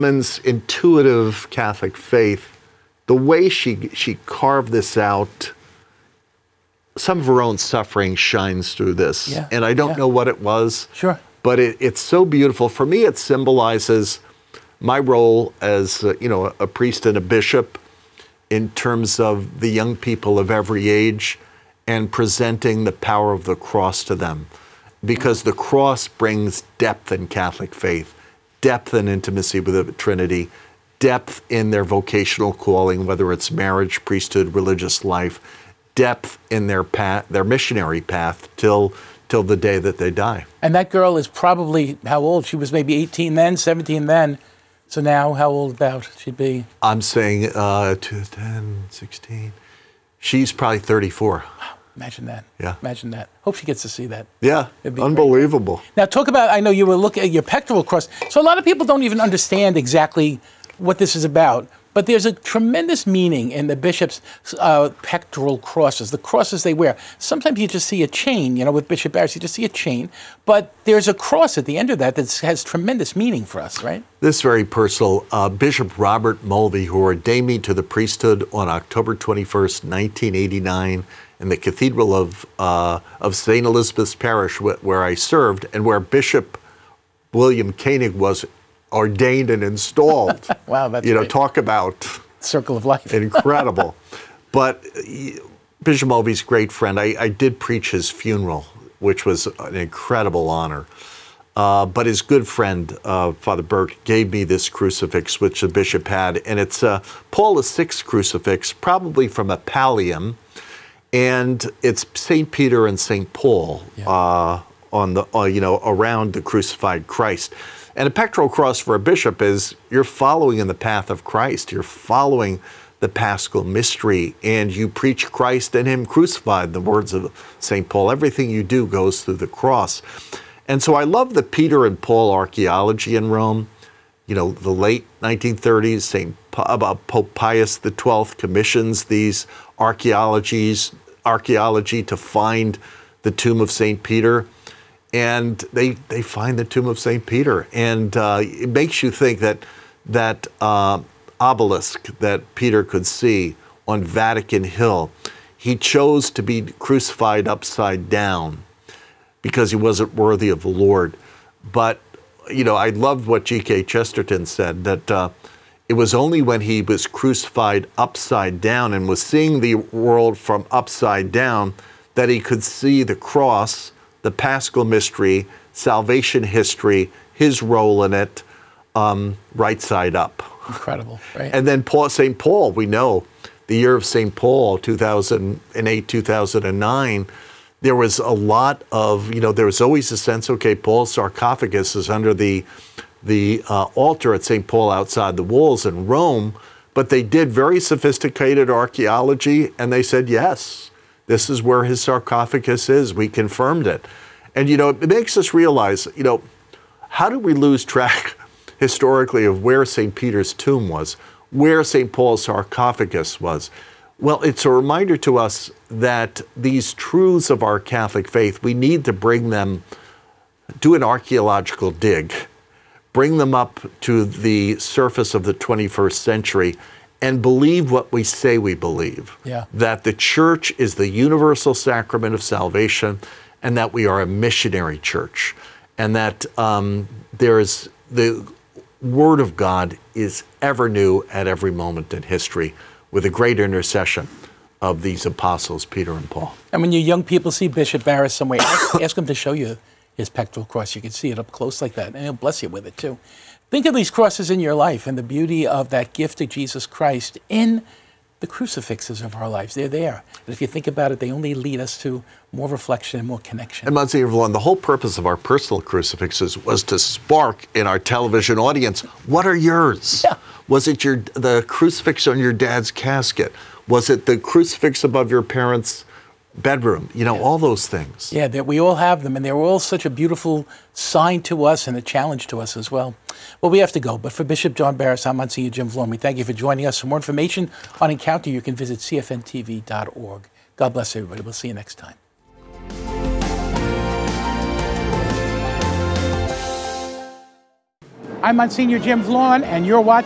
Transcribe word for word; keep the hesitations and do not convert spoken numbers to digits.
woman's intuitive Catholic faith, the way she she carved this out, some of her own suffering shines through this. Yeah, and I don't yeah. know what it was. Sure. But it, it's so beautiful. For me, it symbolizes my role as uh, you know, a, a priest and a bishop in terms of the young people of every age and presenting the power of the cross to them. Because the cross brings depth in Catholic faith, depth and intimacy with the Trinity, depth in their vocational calling, whether it's marriage, priesthood, religious life, depth in their path, their missionary path till till the day that they die. And that girl is probably how old? She was maybe eighteen then, seventeen then. So now how old about she'd be? I'm saying uh, two, ten, sixteen. She's probably thirty-four. Imagine that. Yeah. Imagine that. Hope she gets to see that. Yeah, unbelievable. Great. Now talk about, I know you were looking at your pectoral cross. So a lot of people don't even understand exactly what this is about. But there's a tremendous meaning in the bishop's uh, pectoral crosses, the crosses they wear. Sometimes you just see a chain, you know, with Bishop Barris, you just see a chain. But there's a cross at the end of that that has tremendous meaning for us, right? This is very personal. Uh, Bishop Robert Mulvey, who ordained me to the priesthood on October twenty-first, nineteen eighty-nine, in the Cathedral of, uh, of Saint Elizabeth's Parish, wh where I served, and where Bishop William Koenig was ordained and installed. Wow, that's You know, great. talk about Circle of life. incredible. But Bishop Mulvey's a great friend. I, I did preach his funeral, which was an incredible honor. Uh, but his good friend, uh, Father Burke, gave me this crucifix, which the bishop had. And it's a Paul the Sixth crucifix, probably from a pallium. And it's Saint Peter and Saint Paul Yeah. uh, on the, uh, you know, around the crucified Christ. And a pectoral cross for a bishop is you're following in the path of Christ. You're following the Paschal mystery, and you preach Christ and Him crucified, the words of Saint Paul. Everything you do goes through the cross. And so I love the Peter and Paul archaeology in Rome. You know, the late nineteen thirties, Saint Pope Pius the Twelfth commissions these archaeologies, archaeology to find the tomb of Saint Peter. And they they find the tomb of Saint Peter, and uh, it makes you think that that uh, obelisk that Peter could see on Vatican Hill, he chose to be crucified upside down because he wasn't worthy of the Lord. But you know, I loved what G K Chesterton said, that uh, it was only when he was crucified upside down and was seeing the world from upside down that he could see the cross, the Paschal mystery, salvation history, his role in it, um, right side up. Incredible, right? And then Paul, Saint Paul, we know, the year of Saint Paul, two thousand eight, two thousand nine, there was a lot of, you know, there was always a sense, okay, Paul's sarcophagus is under the, the uh, altar at Saint Paul outside the walls in Rome, but they did very sophisticated archaeology, and they said, yes, this is where his sarcophagus is. We confirmed it. And, you know, it makes us realize, you know, how do we lose track historically of where Saint Peter's tomb was, where Saint Paul's sarcophagus was? Well, it's a reminder to us that these truths of our Catholic faith, we need to bring them, do an archaeological dig, bring them up to the surface of the twenty-first century, and believe what we say we believe. Yeah. That the church is the universal sacrament of salvation, and that we are a missionary church, and that um, there is the Word of God is ever new at every moment in history, with a great intercession of these apostles, Peter and Paul. And when you young people see Bishop Barris somewhere, ask, ask him to show you his pectoral cross. You can see it up close like that, and he'll bless you with it too. Think of these crosses in your life and the beauty of that gift of Jesus Christ in the crucifixes of our lives. They're there. But if you think about it, they only lead us to more reflection and more connection. And Monsignor Vallone, the whole purpose of our personal crucifixes was to spark in our television audience, what are yours? Yeah. Was it your the crucifix on your dad's casket? Was it the crucifix above your parents' bedroom? You know, yeah. all those things. Yeah, that we all have them, and they're all such a beautiful sign to us and a challenge to us as well. Well, we have to go, but for Bishop John Barris, I'm Monsignor Jim Vallone. We thank you for joining us. For more information on Encounter, you can visit c f n t v dot org. God bless everybody. We'll see you next time. I'm Monsignor Jim Vaughn, and you're watching